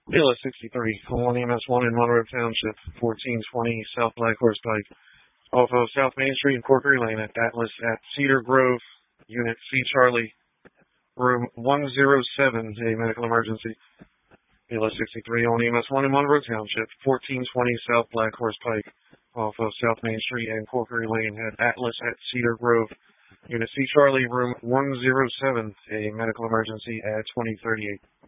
Villa 63, calling EMS 1 in Monroe Township, 1420 South Black Horse Pike, off of South Main Street and Corkery Lane at Atlas at Cedar Grove, Unit C Charlie, room 107, a medical emergency. Villa 63, on EMS 1 in Monroe Township, 1420 South Black Horse Pike, off of South Main Street and Corkery Lane at Atlas at Cedar Grove, Unit C Charlie, room 107, a medical emergency at 2038.